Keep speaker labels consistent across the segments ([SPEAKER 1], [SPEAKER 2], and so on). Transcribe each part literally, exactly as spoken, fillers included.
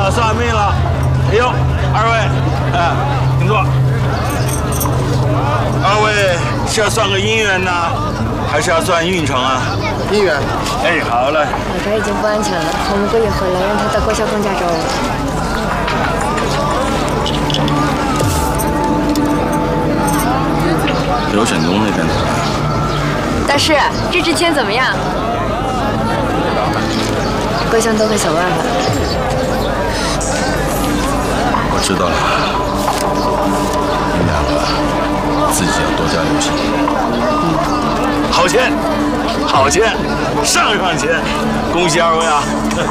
[SPEAKER 1] 了，算命了。哎呦，二位，哎，请坐。二位是要算个姻缘呢，还是要算运程啊？
[SPEAKER 2] 姻缘。
[SPEAKER 1] 哎，好嘞。
[SPEAKER 3] 我这儿已经不安全了，我们过一会儿来让他到郭霄峰家找我。
[SPEAKER 1] 刘显东那边怎么样？
[SPEAKER 3] 大师，这支签怎么样？郭襄都会想办法。
[SPEAKER 1] 我知道了，你们两个自己要多加留心。嗯，好签，好签，上上签，恭喜二位啊！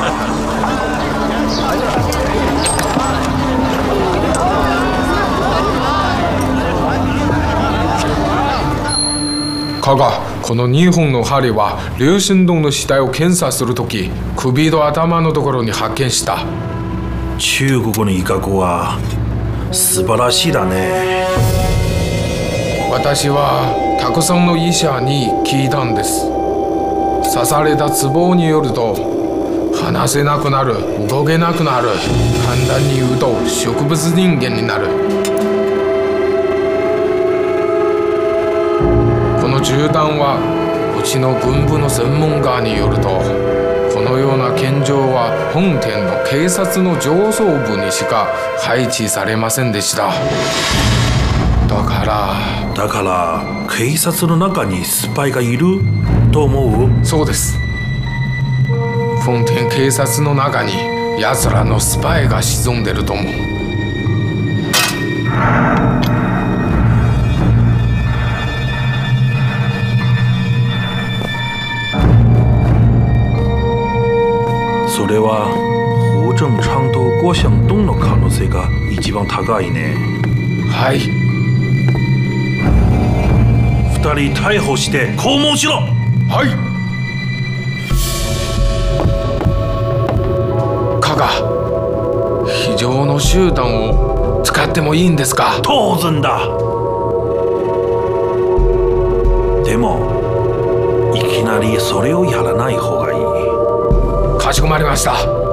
[SPEAKER 4] 加賀、このにほんの針は龍神洞の死体を検査するとき、首と頭のところに発見した。
[SPEAKER 5] 中国のイカ子は素晴らしいだね。
[SPEAKER 4] 私はたくさんの医者に聞いたんです。刺されたツボによると、話せなくなる、動けなくなる、簡単に言うと植物人間になる。この銃弾はうちの軍部の専門家によると、このような拳銃は本県の警察の上層部にしか配置されませんでした。だから
[SPEAKER 5] だから警察の中にスパイがいると思う？
[SPEAKER 4] そうです。本県警察の中に奴らのスパイが潜んでると思う。
[SPEAKER 5] それは胡正昌と郭湘東の可能性が一番高いね。
[SPEAKER 4] はい。
[SPEAKER 5] 二人逮捕して拷問しろ。
[SPEAKER 4] はい。加賀、非常の手段を使ってもいいんですか？
[SPEAKER 5] 当然だ。でもいきなりそれをやらない方がいい。
[SPEAKER 4] かしこまりました。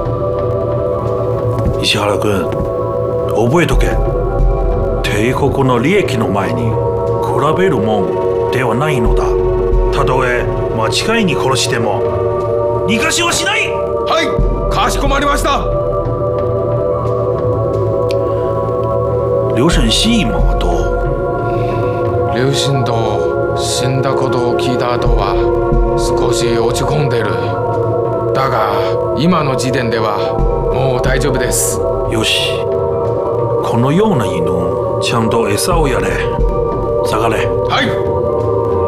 [SPEAKER 5] 石原君、覚えとけ。帝国の利益の前に比べるもんではないのだ。たとえ間違いに殺しても逃がしはしない。
[SPEAKER 4] はい、かしこまりました。
[SPEAKER 5] 劉神信今はど
[SPEAKER 4] う？劉神と死んだことを聞いた後は少し落ち込んでる。だが今の時点ではもう大丈夫です。
[SPEAKER 5] よし、このような犬ちゃんと餌をやれ。下がれ。
[SPEAKER 4] はい。